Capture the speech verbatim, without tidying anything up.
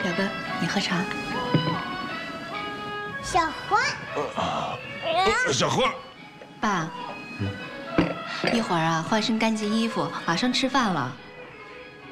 表哥，你喝茶。 小花， 呃，小花， 爸，一会儿啊，换身干净衣服，马上吃饭了。